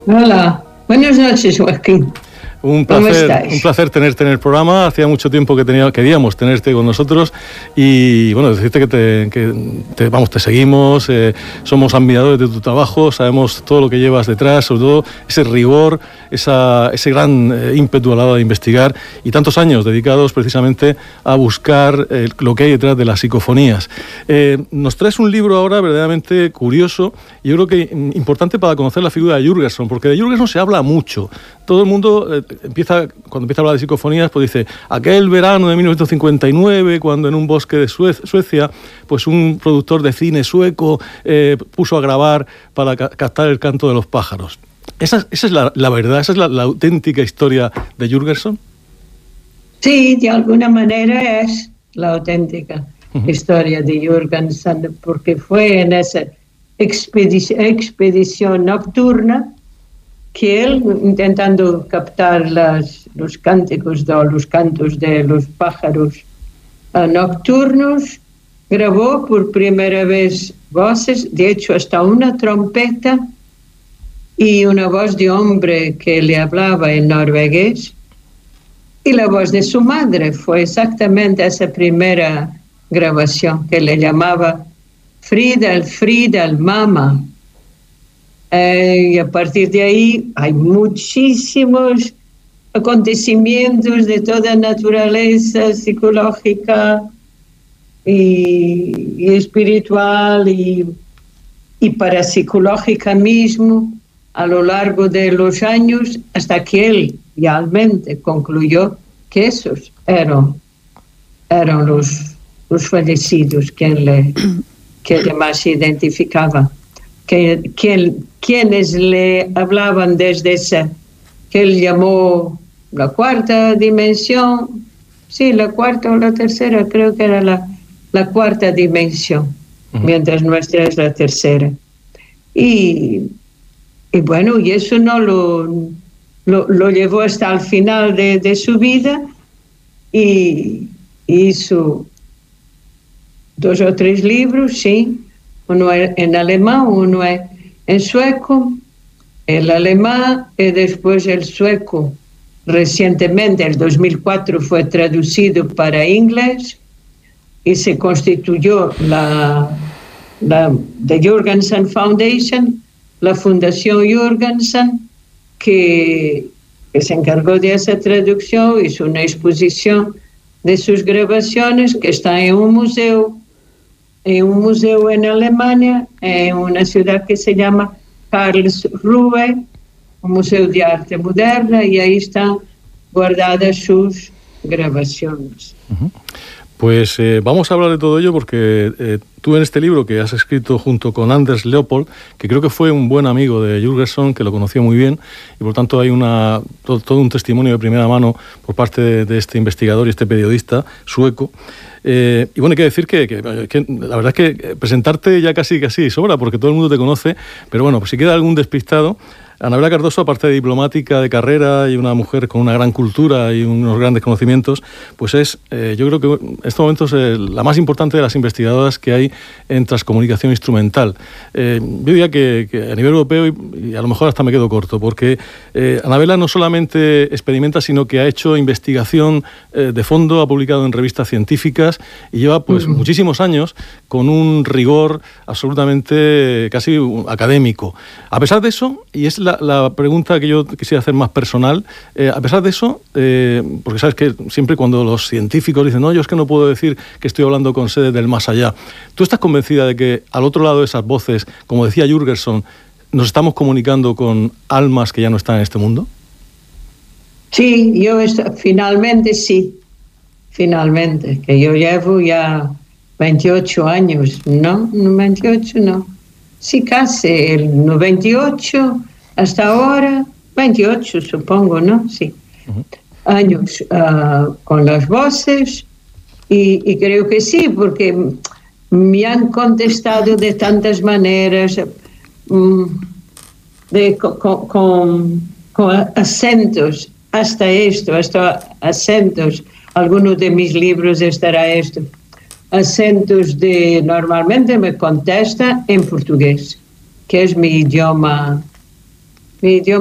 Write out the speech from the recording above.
Hola, buenas noches, Joaquín. Un placer tenerte en el programa. Hacía mucho tiempo que queríamos tenerte con nosotros y bueno, decirte que te seguimos, somos admiradores de tu trabajo, sabemos todo lo que llevas detrás, sobre todo ese rigor, ese gran ímpetu a la hora de investigar y tantos años dedicados precisamente a buscar lo que hay detrás de las psicofonías. Nos traes un libro ahora verdaderamente curioso y yo creo que importante para conocer la figura de Jürgenson, porque de Jürgenson se habla mucho. Todo el mundo cuando empieza a hablar de psicofonías, pues dice, aquel verano de 1959, cuando en un bosque de Suecia, pues un productor de cine sueco puso a grabar para captar el canto de los pájaros. ¿Esa es la verdad? ¿Esa es la auténtica historia de Jürgenson? Sí, de alguna manera es la auténtica historia de Jürgenson, porque fue en esa expedición nocturna que él, intentando captar los cánticos o los cantos de los pájaros nocturnos, grabó por primera vez voces, de hecho hasta una trompeta y una voz de hombre que le hablaba en noruegués, y la voz de su madre. Fue exactamente esa primera grabación que le llamaba Fridal, Mama. Y a partir de ahí hay muchísimos acontecimientos de toda naturaleza psicológica y espiritual y parapsicológica mismo a lo largo de los años, hasta que él realmente concluyó que esos eran los fallecidos que él más identificaba. Quienes le hablaban desde esa que él llamó la cuarta dimensión, sí, la cuarta o la tercera, creo que era la cuarta dimensión, mientras nuestra es la tercera. Y bueno, y eso no lo llevó hasta el final de su vida y hizo 2 o 3 libros, sí. Uno en alemán, uno en sueco, el alemán y después el sueco. Recientemente, en 2004, fue traducido para inglés y se constituyó la The Jürgenson Foundation, la Fundación Jürgenson, que se encargó de esa traducción, hizo una exposición de sus grabaciones que está en un museo en Alemania, en una ciudad que se llama Karlsruhe, un museo de arte moderna, y ahí están guardadas sus grabaciones. Pues vamos a hablar de todo ello porque tú en este libro que has escrito junto con Anders Leopold, que creo que fue un buen amigo de Jürgenson, que lo conoció muy bien, y por tanto hay todo un testimonio de primera mano por parte de este investigador y este periodista sueco. Y bueno, hay que decir que la verdad es que presentarte ya casi sobra, porque todo el mundo te conoce, pero bueno, pues si queda algún despistado, Anabela Cardoso, aparte de diplomática de carrera y una mujer con una gran cultura y unos grandes conocimientos, pues es, yo creo que en estos momentos la más importante de las investigadoras que hay en transcomunicación instrumental. Yo diría que a nivel europeo, y a lo mejor hasta me quedo corto, porque Anabela no solamente experimenta, sino que ha hecho investigación de fondo, ha publicado en revistas científicas y lleva pues muchísimos años con un rigor absolutamente casi académico. A pesar de eso, y es la pregunta que yo quisiera hacer más personal, a pesar de eso, porque sabes que siempre cuando los científicos dicen, no, yo es que no puedo decir que estoy hablando con seres del más allá, ¿tú estás convencida de que al otro lado de esas voces, como decía Jürgenson, nos estamos comunicando con almas que ya no están en este mundo? Sí, finalmente, que yo llevo ya 28 años, ¿no? 28, no. Sí, casi, el 98 hasta ahora, 28 supongo, ¿no? Sí. Años con las voces y creo que sí, porque me han contestado de tantas maneras, con acentos, hasta acentos. Algunos de mis libros estará esto. Acentos normalmente me contesta en portugués, que es mi idioma mi idioma